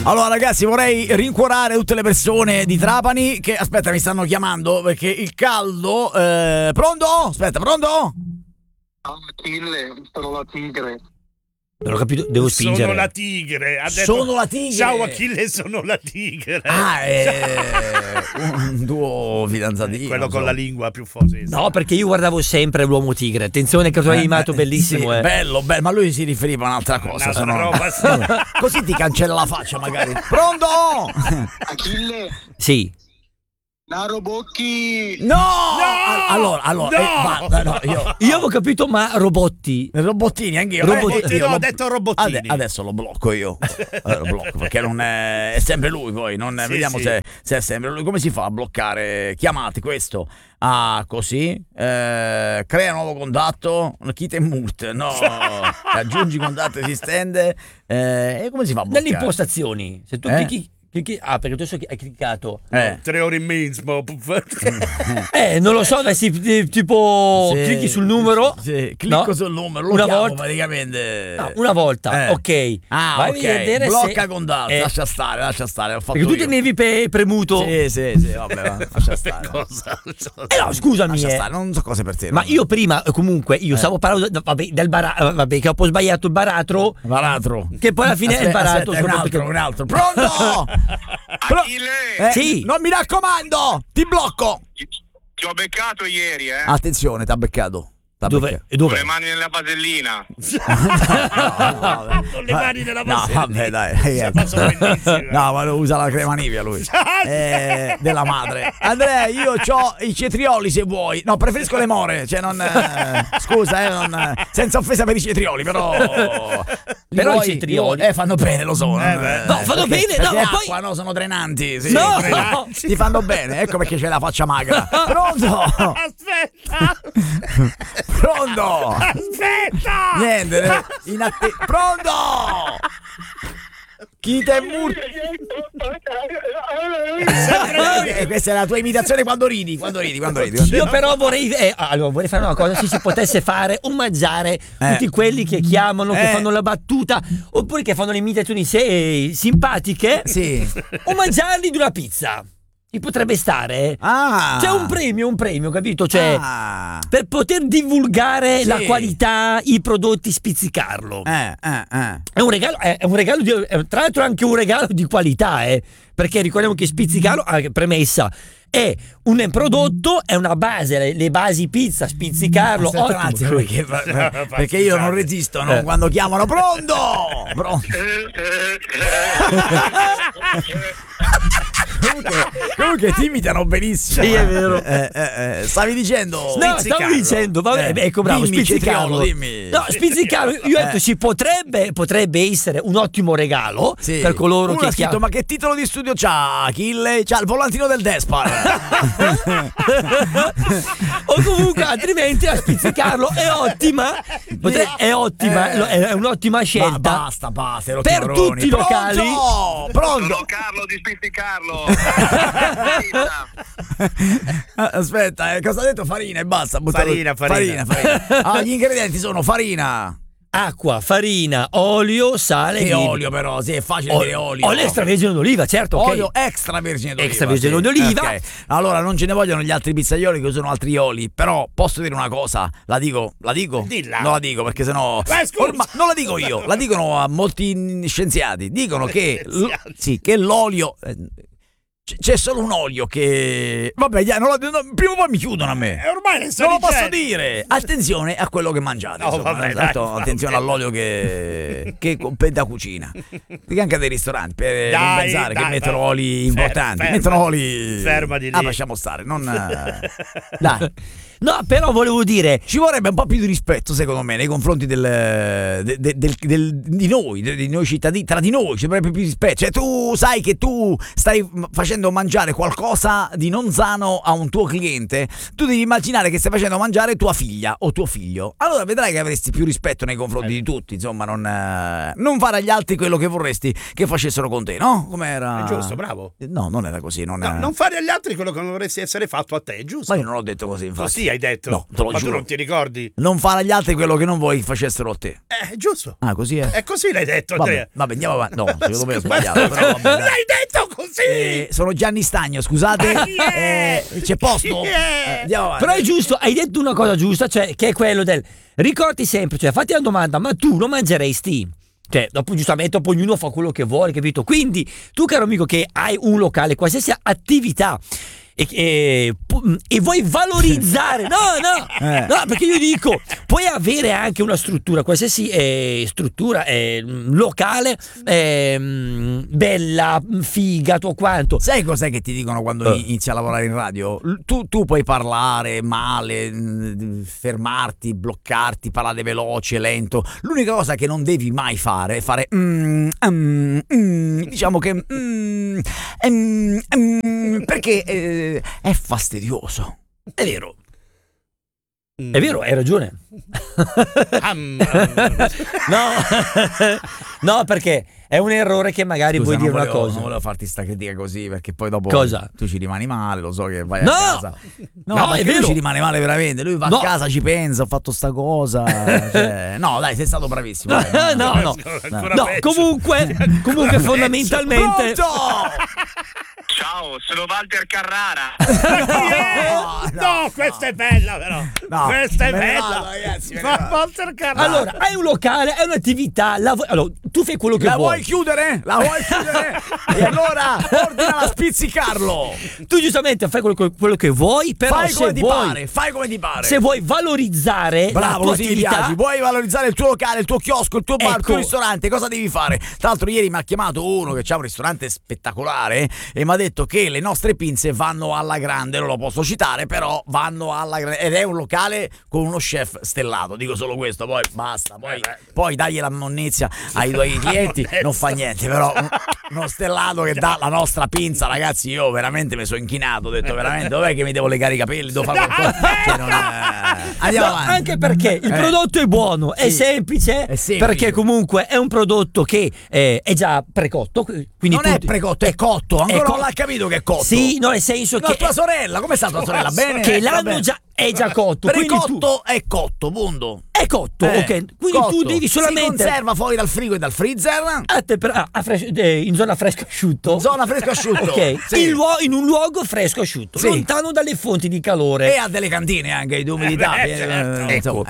Allora ragazzi, vorrei rincuorare tutte le persone di Trapani che, aspetta, mi stanno chiamando perché il caldo... Pronto? Aspetta, pronto? Achille, sono la tigre. Non ho capito, devo spingere. Sono la tigre. Ha detto, sono la tigre. Ciao Achille, sono la tigre. Un tuo fidanzatino. Quello con la lingua più forte. No, perché io guardavo sempre l'Uomo Tigre. Attenzione, che tu hai animato, bellissimo. Sì, bello, ma lui si riferiva a un'altra cosa. Roba, sì. Così ti cancella la faccia magari. Pronto? Achille, Sì. Naro Bocchi. No! Allora, No! Io avevo capito, ma robotti. Robottini, anch'io. Robottini, ho detto robottini. Adesso lo blocco io. Lo blocco perché non è sempre lui poi. Sì, vediamo sì. Se è sempre lui. Come si fa a bloccare chiamate questo? Ah, così? Crea nuovo contatto. Quita in mute. No. Aggiungi contatto esistente. E come si fa a bloccare? Nelle impostazioni, se tu clicchi. Perché tu hai cliccato. 3 ore in mezzo. Non lo so, tipo Sì, clicchi sul numero. Sì, clicco sul numero, lo una chiamo volta. praticamente. No, una volta, ok. Ah, Vai ok. a vedere Blocca se... contatto, lascia stare. Ho fatto Perché tu io. tenevi premuto. Sì, vabbè, lascia stare. No, scusami. Lascia stare, non so cose per te. Ma io prima, comunque, stavo parlando del baratro, che ho un po' sbagliato il baratro. Baratro. Che poi alla fine è il baratro. Aspetta, un altro. Pronto? Achille, Sì. Non mi raccomando, ti blocco. ti ho beccato ieri, Attenzione, t'ha beccato. Dove? Con le mani nella vasellina. Con le mani nella No, vasellina. vabbè, dai. No, ma lo usa la crema Nivea lui. Della madre. Andrea, io ho i cetrioli se vuoi. No, preferisco le more. Cioè, non. Scusa, senza offesa per i cetrioli, però. Però i cetrioli. Fanno bene, lo so. No, fanno bene, no, perché ma poi. acqua, no, sono drenanti. Sì, No! drenanti. Ti fanno bene, ecco perché c'è la faccia magra. Pronto? Aspetta. Pronto? Aspetta. Niente, pronto? Chita e mur. Questa è la tua imitazione quando ridi. Io però vorrei fare una cosa, se si potesse fare omaggiare tutti quelli che chiamano, che fanno la battuta, oppure che fanno le imitazioni simpatiche, Sì. omaggiarli di una pizza. Ci potrebbe stare. C'è un premio, capito? Cioè, per poter divulgare la qualità, i prodotti, spizzicarlo. È un regalo tra l'altro è anche un regalo di qualità, perché ricordiamo che spizzicarlo, premessa, è un prodotto, è una base, le basi pizza, spizzicarlo. Aspetta un attimo, perché io non resisto, no? Quando chiamano pronto. Comunque ti imitano benissimo. Sì, è vero. Stavi dicendo? No, stavo dicendo, vabbè, ecco, bravo, dimmi, spizzicarlo. dimmi. No, spizzicarlo, io ho detto potrebbe essere un ottimo regalo per coloro che chiamano. Ma che titolo di studio c'ha Achille? C'ha il volantino del Despar. O comunque altrimenti a spizzicarlo è ottima. È un'ottima scelta. Basta, per tutti i locali. Pronto? Sono Carlo di spizzicarlo. Aspetta, cosa ha detto? Farina e basta. Farina. Gli ingredienti sono farina, acqua, farina, olio, sale. Che olio però? Sì, è facile dire olio. Olio extravergine d'oliva, certo. Okay. Olio extravergine d'oliva. Extravergine d'oliva. Okay. Allora non ce ne vogliono gli altri pizzaioli che usano altri oli. Però posso dire una cosa? La dico? Dilla. Non la dico perché sennò. Non la dico io, la dicono a molti scienziati. Dicono che che l'olio. C'è solo un olio che. Vabbè, prima o poi mi chiudono a me. Ormai non lo posso dire. Attenzione a quello che mangiate. Attenzione all'olio che compete a cucina. Perché anche dei ristoranti per non pensare che mettono oli importanti. Mettono oli. Ferma di lì. Lasciamo stare. Dai. No, però volevo dire, ci vorrebbe un po' più di rispetto, secondo me, nei confronti di noi cittadini, tra di noi ci vorrebbe più rispetto. Cioè, tu sai che tu stai facendo facendo mangiare qualcosa di non sano a un tuo cliente, tu devi immaginare che stai facendo mangiare tua figlia o tuo figlio. Allora vedrai che avresti più rispetto nei confronti di tutti, insomma, non fare agli altri quello che vorresti che facessero con te, no? Come era? È giusto, bravo. No, non era così. Non fare agli altri quello che non vorresti essere fatto a te, giusto? Ma io non ho detto così, infatti. Così hai detto. No, te lo ma giuro. tu non ti ricordi? Non fare agli altri quello che non vuoi che facessero a te. Giusto. Ah, così è? È così l'hai detto, Andrea. Vabbè, andiamo avanti. No, secondo me ho sbagliato. Però vabbè, dai. L'hai detto così! Sono Gianni Stagno, scusate. C'è posto? Andiamo avanti. Però è giusto, hai detto una cosa giusta, cioè che è quello del ricordi sempre, cioè fatti la domanda, ma tu lo mangeresti? Cioè, dopo giustamente ognuno fa quello che vuole, capito? Quindi tu, caro amico, che hai un locale, qualsiasi attività e vuoi valorizzare no, perché io dico, puoi avere anche una struttura, qualsiasi struttura locale, bella, figa, o quanto. Sai cos'è che ti dicono quando inizi a lavorare in radio? Tu puoi parlare male, fermarti, bloccarti, parlare veloce, lento. L'unica cosa che non devi mai fare è fare diciamo che perché è fastidioso. È vero. È vero, hai ragione. No, perché è un errore che magari vuoi dire una cosa. Non volevo farti sta critica così, perché poi dopo tu ci rimani male, lo so che vai a casa. No, è vero. Lui ci rimane male veramente. Lui va a casa, ci pensa, ho fatto sta cosa. Cioè, no, dai, sei stato bravissimo. No, comunque fondamentalmente. Ciao, sono Walter Carrara. No, questa è bella però. No, questa è bella. Vado, ragazzi, Walter Carrara. Allora, hai un locale, hai un'attività, allora, tu fai quello che La vuoi. vuoi chiudere? La vuoi chiudere? E allora ordina a spizzicarlo. Tu giustamente fai quello che vuoi, però Fai come se ti vuoi, pare, fai come ti pare. se vuoi valorizzare la Bravo, tua così mi attività, piaci. Vuoi valorizzare il tuo locale, il tuo chiosco, il tuo bar, il tuo ristorante? Cosa devi fare? Tra l'altro ieri mi ha chiamato uno che ha un ristorante spettacolare e mi ha detto che le nostre pinze vanno alla grande. Non lo posso citare, però vanno alla grande. Ed è un locale con uno chef stellato. Dico solo questo, poi basta. Poi dagli la monnezia ai tuoi clienti, non fa niente. Però uno stellato che dà la nostra pinza, ragazzi, io veramente mi sono inchinato. Ho detto veramente, dov'è che mi devo legare i capelli? Devo fare qualcosa. Cioè, andiamo avanti. Anche perché il prodotto è buono, è semplice, perché comunque è un prodotto che è già precotto. Quindi non è precotto, è cotto. Ancora non l'ha capito che è cotto. Sì, no, nel senso che tua sorella, come sta tua sorella? Bene? Che l'hanno già è già cotto. Precotto è cotto, punto. È cotto, ok. Quindi cotto. tu devi solamente. Si conserva fuori dal frigo e dal freezer. In zona fresco asciutto. In zona fresco asciutto. Ok. Sì. In un luogo fresco asciutto, lontano dalle fonti di calore. E ha delle cantine anche di umidità. Ecco.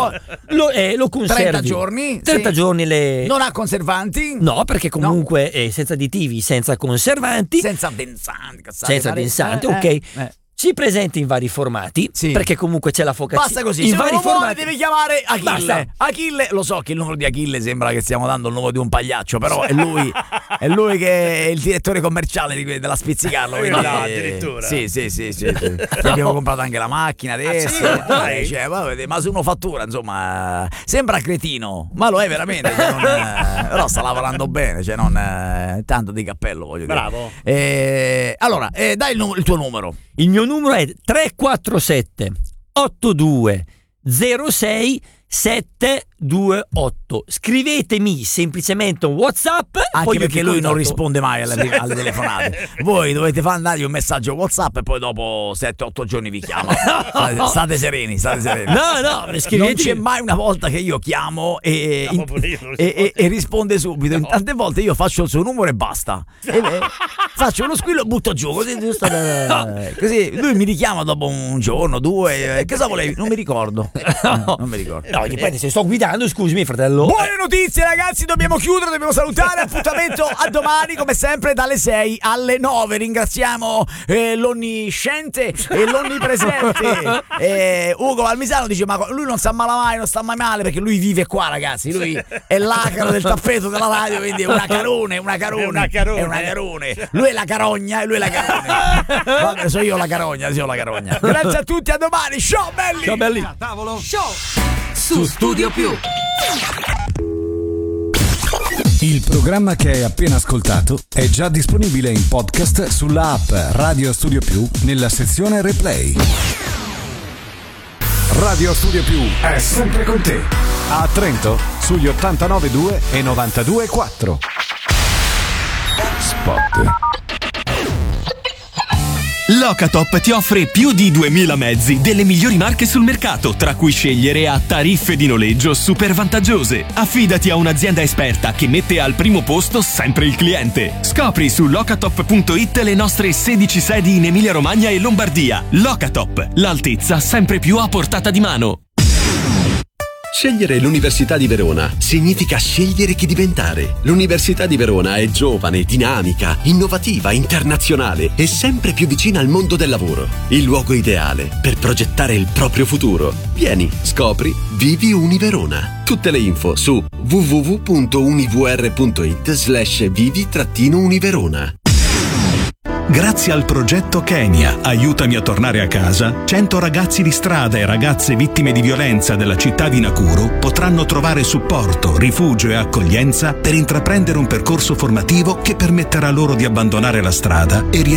Lo conservi 30 giorni. 30 giorni non ha conservanti? No, perché comunque è senza additivi, senza conservanti, senza addensanti, ok. Si presenta in vari formati, perché comunque c'è la focaccia. Basta così, in se vari uno vuole formati devi chiamare Achille. Basta. Achille, lo so che il numero di Achille sembra che stiamo dando il nome di un pagliaccio, però è lui che è il direttore commerciale della Spizzicarlo. Quindi, no, addirittura. Sì. Abbiamo comprato anche la macchina adesso. Ma se uno fattura, insomma, sembra cretino, ma lo è veramente. Però sta lavorando bene, tanto di cappello, voglio dire. Bravo. Allora, dai il tuo numero. Il mio numero è 347 82 06 728. Scrivetemi semplicemente un WhatsApp, anche perché lui non risponde mai alle telefonate. Voi dovete mandargli un messaggio WhatsApp e poi dopo 7-8 giorni vi chiama. State sereni. No, non c'è mai una volta che io chiamo e risponde subito. Tante volte io faccio il suo numero e basta. Faccio uno squillo e butto giù così lui mi richiama dopo un giorno, due. Cosa volevi? Non mi ricordo. No, dipende, se sto guidando, scusami, fratello. Buone notizie, ragazzi, dobbiamo chiudere, dobbiamo salutare. Appuntamento a domani, come sempre, dalle 6 alle 9. Ringraziamo l'onnisciente e l'onnipresente. Ugo Valmisano dice: ma lui non si ammala mai, non sta mai male, perché lui vive qua, ragazzi. Lui è l'acaro del tappeto della radio, quindi è una carone. Lui è la carogna e lui è la carone. Vabbè, so io la carogna. Grazie a tutti, a domani. Ciao belli. Ciao belli. Tavolo. Show su Studio Più. Il programma che hai appena ascoltato è già disponibile in podcast sulla app Radio Studio Più nella sezione Replay. Radio Studio Più è sempre con te. A Trento sugli 89.2 e 92.4. Spot. Locatop ti offre più di 2000 mezzi delle migliori marche sul mercato, tra cui scegliere a tariffe di noleggio super vantaggiose. Affidati a un'azienda esperta che mette al primo posto sempre il cliente. Scopri su locatop.it le nostre 16 sedi in Emilia-Romagna e Lombardia. Locatop, l'altezza sempre più a portata di mano. Scegliere l'Università di Verona significa scegliere chi diventare. L'Università di Verona è giovane, dinamica, innovativa, internazionale e sempre più vicina al mondo del lavoro. Il luogo ideale per progettare il proprio futuro. Vieni, scopri, vivi Univerona. Tutte le info su www.univr.it/vivi-univerona. Grazie al progetto Kenya, Aiutami a tornare a casa, 100 ragazzi di strada e ragazze vittime di violenza della città di Nakuru potranno trovare supporto, rifugio e accoglienza per intraprendere un percorso formativo che permetterà loro di abbandonare la strada e rientrare